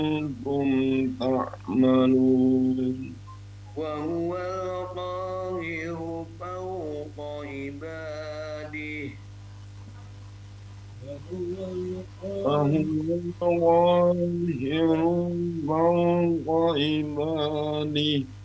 كنتم تعملون وهو القاهر فوق عباده فهو ظاهر فوق عباده